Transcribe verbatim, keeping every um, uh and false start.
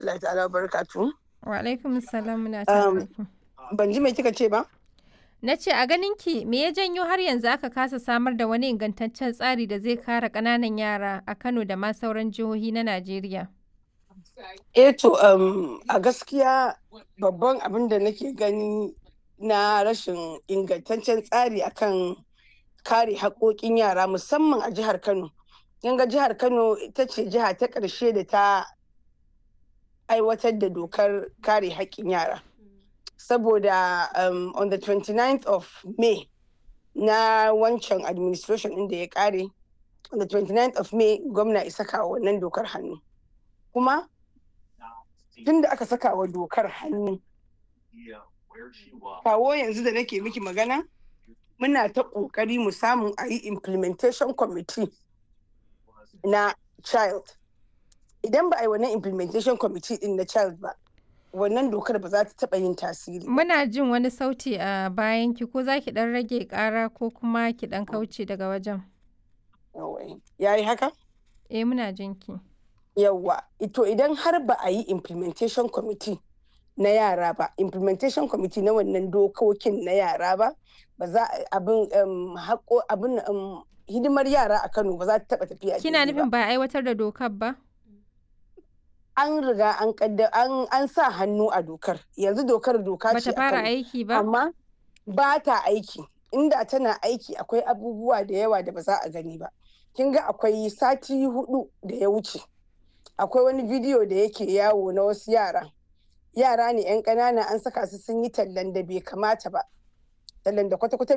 rahmatullahi ta'ala wa barakatuhu. Wa alaikum salam muna tare Um, da ki. ban ji me kika ce ba? Na ce a ganinki me ya janyo har yanzu aka kasa samar da wani ingantaccen tsari da zai kare ƙananan yara a Kano da ma sauran jihohi na Najeriya? Eh to um, a gaskiya babban abin da nake gani na rashin ingantaccen tsari akan kare haƙoƙin yara musamman a jihar Kano. Kin ga jihar Kano ita ce jiha ta ƙarshe da ta aiwatar da dokar kare haƙƙin yara. Saboda um, on the twenty-ninth of May na wancan administration ɗin da ya ƙare, on the twenty-ninth of May gwamna ya saka wa wannan dokar hannu. Kuma tun da aka saka wa dokar hannu, kawo yanzu da nake miki magana, muna ta ƙoƙari mu samu a yi implementation committee na child. Idan ba a yi wannan implementation committee ɗin na child ba, wannan dokar ba za ta taɓa yin tasiri. Muna jin wani sauti a bayanki ko za ki ɗan rage ƙara ko kuma ki ɗan kauce daga wajen. Ya yi haka? Eh muna jin ki. Yawwa, ito idan har ba a yi implementation committee na yara ba, implementation committee na wannan dokokin na yara ba, ba za abin um, haƙo abin um, hidimar yara a Kano ba za ta taɓa tafiya. Kina nufin ba a aiwatar da dokar ba? An riga an kadda an an sa hannu a dokar. Yanzu dokar doka ce Bata a fara Kano. aiki ba? Amma ba ta aiki. Inda tana aiki akwai abubuwa da yawa da ba za a gani ba. Kin ga akwai sati hudu da ya wuce. Akwai wani bidiyo da yake yawo na wasu yara. Yara ne 'yan ƙanana an saka su sun yi tallan da bai kamata ba. Tallan da kwata-kwata